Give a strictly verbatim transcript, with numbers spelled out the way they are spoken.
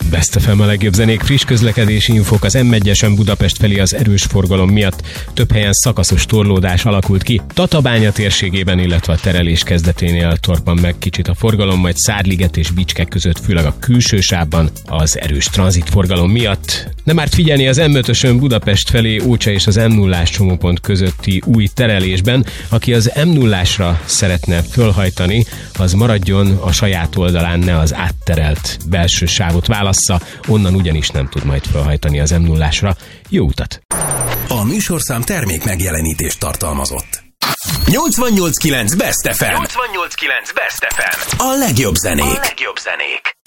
Best ef em a legjobb zenék, friss közlekedési infók az em egyesen Budapest felé az erős forgalom miatt. Több helyen szakaszos torlódás alakult ki. Tatabánya térségében, illetve a terelés kezdeténél torpan meg kicsit a forgalom, majd Szárliget és Bicske között, főleg a külső sávban az erős tranzitforgalom miatt. Nem árt figyelni az em ötösön Budapest felé Ócsa és az em nullás csomópont közötti új terelésben. Aki az em nullásra szeretne fölhajtani, az maradjon a saját oldalán, ne az átterelt belső sávot válassza, onnan ugyanis nem tud majd fölhajtani az em nullásra. Jó utat! A műsorszám termék megjelenítést tartalmazott. nyolcvannyolc kilenc Best ef em. nyolcvannyolc kilenc Best ef em. A legjobb zenék. A legjobb zenék.